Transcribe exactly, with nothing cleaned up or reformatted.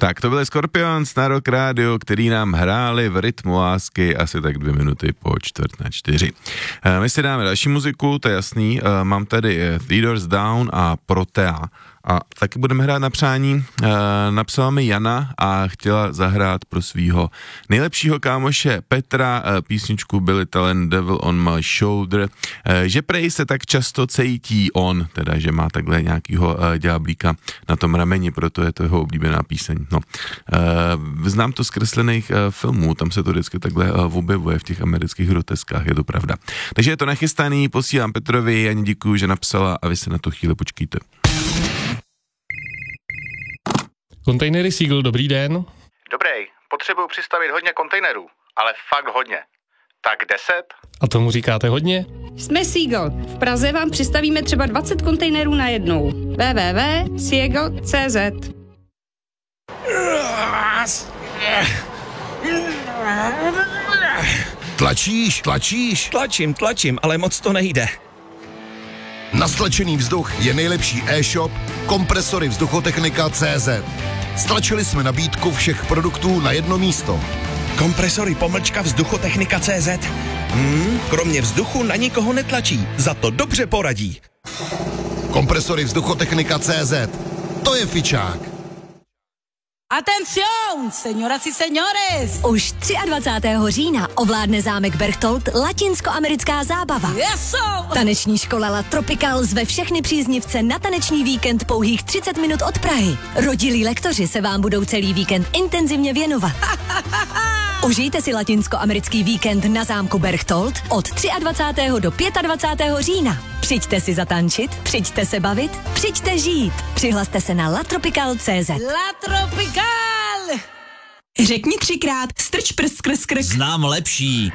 Tak to byly Scorpions na Rock Radio, který nám hráli v rytmu lásky asi tak dvě minuty po čtvrt na čtyři. My si dáme další muziku, to je jasný. Mám tady The Doors Down a Protea. A taky budeme hrát na přání. E, napsala mi Jana a chtěla zahrát pro svýho nejlepšího kámoše Petra e, písničku Billy Talent Devil on my shoulder, e, že prej se tak často cítí on, teda že má takhle nějakýho e, ďáblíka na tom rameni, proto je to jeho oblíbená píseň. No. E, znám to z kreslených e, filmů, tam se to vždycky takhle e, objevuje v těch amerických groteskách, je to pravda. Takže je to nachystaný, posílám Petrovi, Janě děkuju, že napsala a vy se na to chvíli počkejte. Kontejnery Seagull, dobrý den. Dobrý, potřebuju přistavit hodně kontejnerů, ale fakt hodně. Tak deset? A tomu říkáte hodně? Jsme Seagull. V Praze vám přistavíme třeba dvacet kontejnerů na jednou. w w w tečka seagull tečka c z Tlačíš, tlačíš? Tlačím, tlačím, ale moc to nejde. Na stlačený vzduch je nejlepší e-shop Kompresory Vzduchotechnika tečka cé zet. Stlačili jsme nabídku všech produktů na jedno místo. Kompresory pomlčka Vzduchotechnika tečka cé zet. Hmm, kromě vzduchu na nikoho netlačí, za to dobře poradí. Kompresory Vzduchotechnika tečka cé zet. To je fičák. Atención, señoras y señores! Už dvacátého třetího října ovládne zámek Berchtold latinskoamerická zábava. Yes, Taneční škola La Tropical zve všechny příznivce na taneční víkend pouhých třicet minut od Prahy. Rodilí lektoři se vám budou celý víkend intenzivně věnovat. Užijte si latinskoamerický víkend na zámku Berchtold od dvacátého třetího do dvacátého pátého října. Přijďte si zatančit, přijďte se bavit, přijďte žít. Přihlaste se na latropical tečka cé zet. La Tropical! Řekni třikrát strč prst skrz krk. Znám lepší.